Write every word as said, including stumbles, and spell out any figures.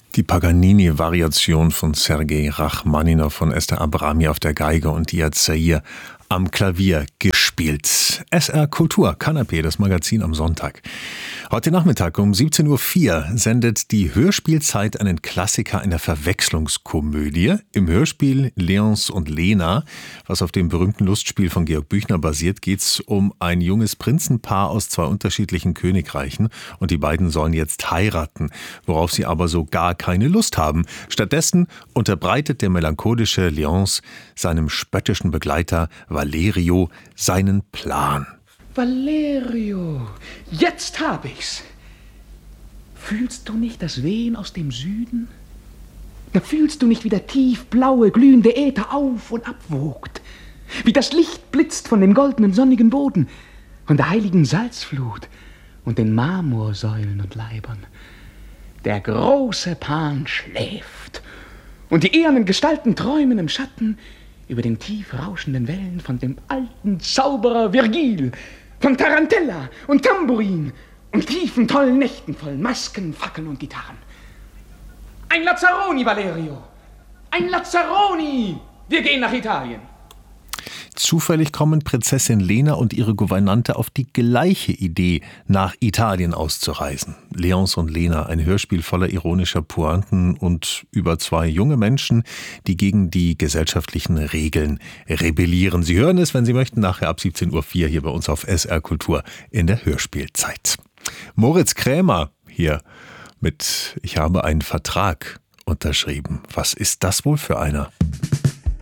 Die Paganini-Variation von Sergei Rachmaninow von Esther Abrami auf der Geige und Iyad Zahir am Klavier gespielt. S R Kultur, Kanapé, das Magazin am Sonntag. Heute Nachmittag um siebzehn Uhr vier sendet die Hörspielzeit einen Klassiker einer Verwechslungskomödie. Im Hörspiel Léonce und Lena, was auf dem berühmten Lustspiel von Georg Büchner basiert, geht es um ein junges Prinzenpaar aus zwei unterschiedlichen Königreichen. Und die beiden sollen jetzt heiraten, worauf sie aber so gar keine Lust haben. Stattdessen unterbreitet der melancholische Léonce seinem spöttischen Begleiter Valerio seinen Plan. Valerio, jetzt hab ich's. Fühlst du nicht das Wehen aus dem Süden? Da fühlst du nicht, wie der tiefblaue, glühende Äther auf und ab wogt, wie das Licht blitzt von dem goldenen, sonnigen Boden, von der heiligen Salzflut und den Marmorsäulen und Leibern. Der große Pan schläft und die ehernen Gestalten träumen im Schatten über den tief rauschenden Wellen von dem alten Zauberer Virgil, von Tarantella und Tambourin und tiefen, tollen Nächten voll Masken, Fackeln und Gitarren. Ein Lazzaroni, Valerio! Ein Lazzaroni! Wir gehen nach Italien. Zufällig kommen Prinzessin Lena und ihre Gouvernante auf die gleiche Idee, nach Italien auszureisen. Léonce und Lena, ein Hörspiel voller ironischer Pointen und über zwei junge Menschen, die gegen die gesellschaftlichen Regeln rebellieren. Sie hören es, wenn Sie möchten, nachher ab siebzehn Uhr vier hier bei uns auf S R Kultur in der Hörspielzeit. Moritz Krämer hier mit „Ich habe einen Vertrag unterschrieben". Was ist das wohl für einer?